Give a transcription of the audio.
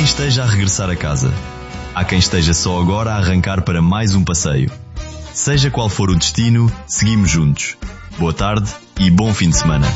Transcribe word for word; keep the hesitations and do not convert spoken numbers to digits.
quem esteja a regressar a casa. Há quem esteja só agora a arrancar para mais um passeio. Seja qual for o destino, seguimos juntos. Boa tarde e bom fim de semana.